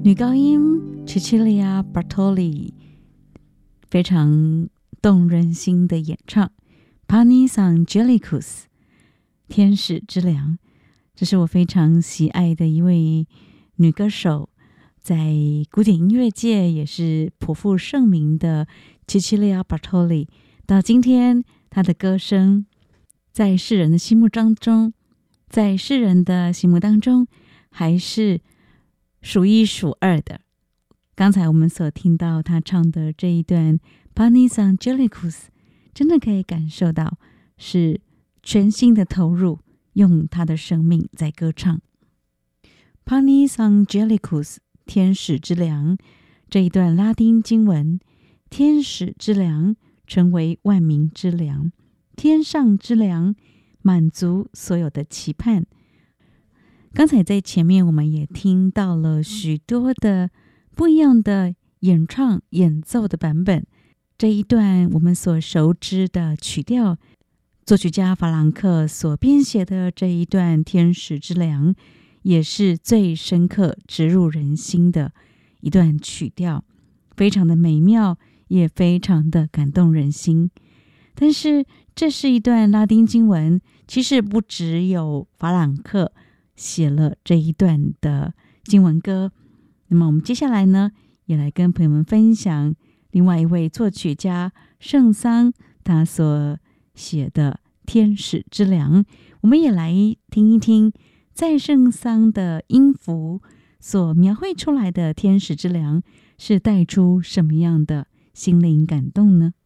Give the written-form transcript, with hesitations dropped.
女高音 Cecilia Bartoli 非常动人心的演唱 Panis Angelicus 天使之良，这是我非常喜爱的一位女歌手，在古典音乐界也是颇负盛名的 Cecilia Bartoli。 到今天她的歌声在世人的心目当中还是数一数二的。刚才我们所听到她唱的这一段 Panis Angelicus， 真的可以感受到是全心的投入，用她的生命在歌唱。 Panis Angelicus 天使之良，这一段拉丁经文，天使之良成为万民之良，天上之良满足所有的期盼。刚才在前面我们也听到了许多的不一样的演唱演奏的版本。这一段我们所熟知的曲调，作曲家法朗克所编写的这一段天使之良，也是最深刻植入人心的一段曲调，非常的美妙，也非常的感动人心。但是这是一段拉丁经文，其实不只有法朗克写了这一段的经文歌。那么我们接下来呢，也来跟朋友们分享另外一位作曲家圣桑他所写的天使之良。我们也来听一听在圣桑的音符所描绘出来的天使之良是带出什么样的心灵感动呢？